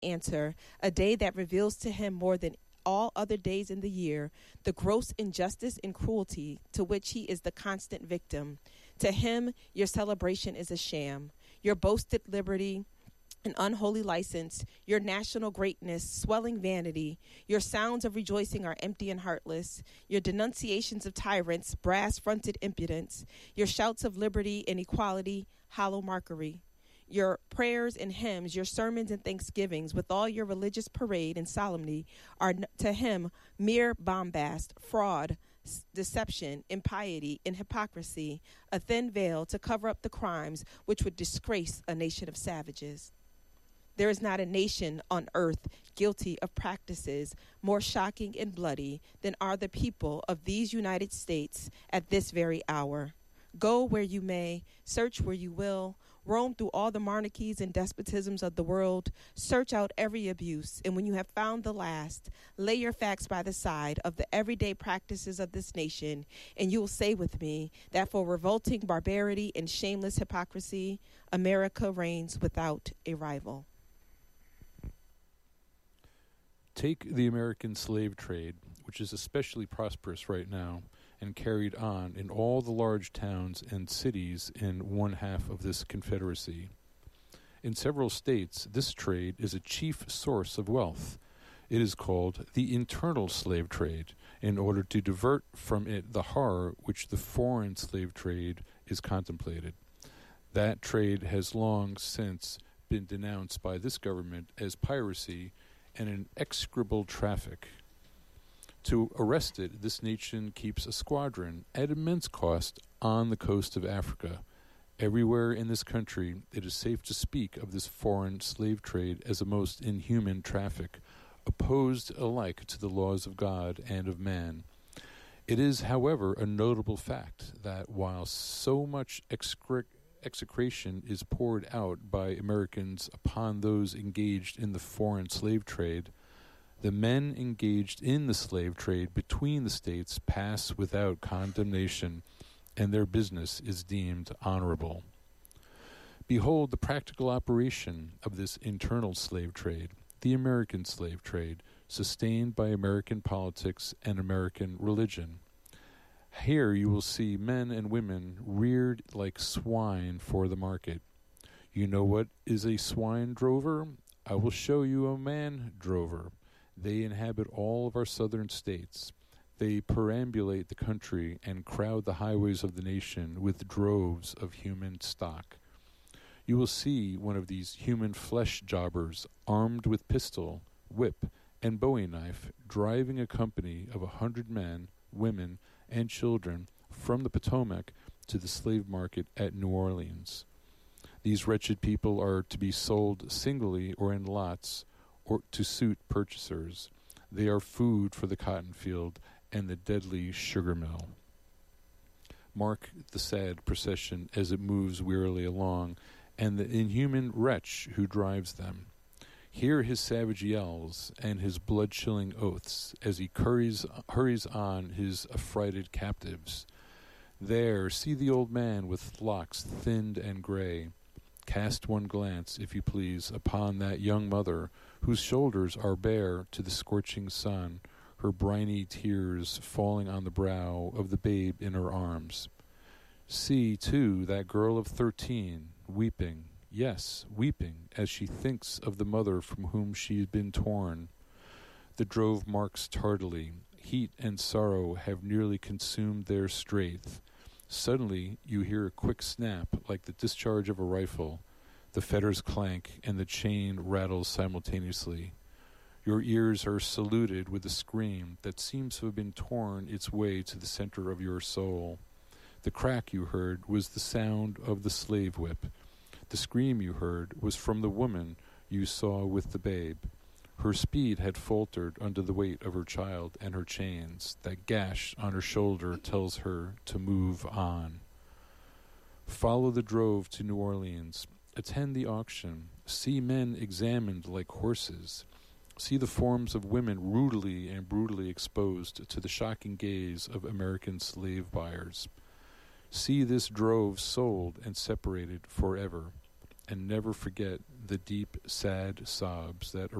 answer, a day that reveals to him more than all other days in the year the gross injustice and cruelty to which he is the constant victim. To him, your celebration is a sham. Your boasted liberty, an unholy license, your national greatness, swelling vanity, your sounds of rejoicing are empty and heartless, your denunciations of tyrants, brass-fronted impudence, your shouts of liberty and equality, hollow mockery. Your prayers and hymns, your sermons and thanksgivings, with all your religious parade and solemnity, are to him mere bombast, fraud, deception, impiety, and hypocrisy, a thin veil to cover up the crimes which would disgrace a nation of savages. There is not a nation on earth guilty of practices more shocking and bloody than are the people of these United States at this very hour. Go where you may, search where you will, roam through all the monarchies and despotisms of the world, search out every abuse, and when you have found the last, lay your facts by the side of the everyday practices of this nation, and you will say with me that for revolting barbarity and shameless hypocrisy, America reigns without a rival. Take the American slave trade, which is especially prosperous right now, and carried on in all the large towns and cities in one half of this Confederacy. In several states, this trade is a chief source of wealth. It is called the internal slave trade, in order to divert from it the horror which the foreign slave trade is contemplated. That trade has long since been denounced by this government as piracy and an execrable traffic. To arrest it, this nation keeps a squadron at immense cost on the coast of Africa. Everywhere in this country, it is safe to speak of this foreign slave trade as a most inhuman traffic, opposed alike to the laws of God and of man. It is, however, a notable fact that while so much execration is poured out by Americans upon those engaged in the foreign slave trade, the men engaged in the slave trade between the states pass without condemnation, and their business is deemed honorable. Behold the practical operation of this internal slave trade, the American slave trade, sustained by American politics and American religion. Here you will see men and women reared like swine for the market. You know what is a swine drover? I will show you a man drover. They inhabit all of our southern states. They perambulate the country and crowd the highways of the nation with droves of human stock. You will see one of these human flesh jobbers armed with pistol, whip, and bowie knife driving a company of 100 men, women, and children from the Potomac to the slave market at New Orleans. These wretched people are to be sold singly or in lots, or to suit purchasers. They are food for the cotton field and the deadly sugar mill. Mark the sad procession as it moves wearily along, and the inhuman wretch who drives them. Hear his savage yells and his blood-chilling oaths as he hurries on his affrighted captives. There, see the old man with locks thinned and gray. Cast one glance, if you please, upon that young mother whose shoulders are bare to the scorching sun, her briny tears falling on the brow of the babe in her arms. See, too, that girl of 13, weeping, yes, weeping, as she thinks of the mother from whom she has been torn. The drove marks tardily. Heat and sorrow have nearly consumed their strength. Suddenly you hear a quick snap like the discharge of a rifle. The fetters clank and the chain rattles simultaneously. Your ears are saluted with a scream that seems to have been torn its way to the center of your soul. The crack you heard was the sound of the slave whip. The scream you heard was from the woman you saw with the babe. Her speed had faltered under the weight of her child and her chains. That gash on her shoulder tells her to move on. Follow the drove to New Orleans. Attend the auction. See men examined like horses. See the forms of women rudely and brutally exposed to the shocking gaze of American slave buyers. See this drove sold and separated forever. and never forget the deep, sad sobs that